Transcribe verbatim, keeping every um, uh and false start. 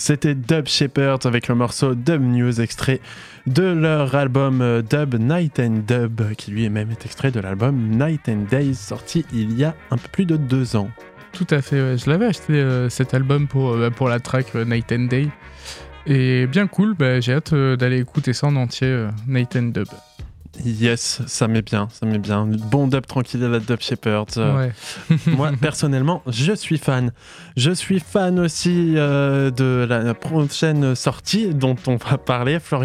C'était Dub Shepherd avec le morceau Dub News, extrait de leur album euh, Dub Night and Dub, qui lui est même est extrait de l'album Night and Days, sorti il y a un peu plus de deux ans. Tout à fait, ouais. Je l'avais acheté euh, cet album pour, euh, pour la track euh, Night and Day. Et bien cool, bah, j'ai hâte euh, d'aller écouter ça en entier, euh, Night and Dub. Yes, ça m'est bien, ça m'est bien. Bon dub tranquille à la Dub Shepherd. Euh, Ouais. moi, personnellement, je suis fan. Je suis fan aussi euh, de la prochaine sortie dont on va parler, Florian.